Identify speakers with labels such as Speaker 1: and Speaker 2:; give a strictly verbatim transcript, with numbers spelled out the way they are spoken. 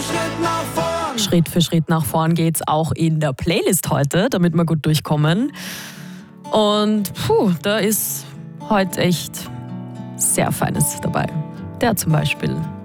Speaker 1: Schritt nach vorn.
Speaker 2: Schritt für Schritt nach vorn geht's auch in der Playlist heute, damit wir gut durchkommen. Und puh, da ist heute echt sehr Feines dabei. Der zum Beispiel.